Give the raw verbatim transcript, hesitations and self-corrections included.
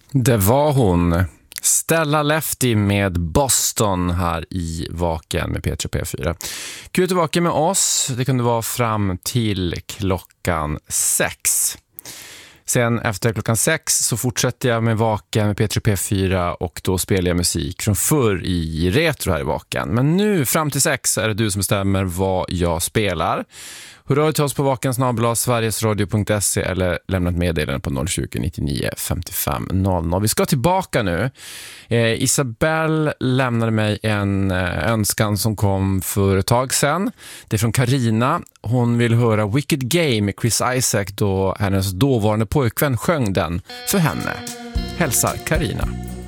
Det var hon. Stella Lefty med Boston här i Vaken med P tre P fyra. Kul att du vaken med oss. Det kunde vara fram till klockan sex. Sen efter klockan sex så fortsätter jag med Vaken med P tre P fyra och då spelar jag musik från förr i retro här i Vaken. Men nu fram till sex är det du som bestämmer vad jag spelar. Hör till oss på vaken snabel-a sverigesradio punkt se eller lämna ett meddelande på noll tjugo nittionio femtiofem noll noll. Vi ska tillbaka nu. Eh, Isabelle lämnade mig en eh, önskan som kom för ett tag sedan. Det är från Carina. Hon vill höra Wicked Game med Chris Isaak då hennes dåvarande pojkvän sjöng den för henne. Hälsar Carina.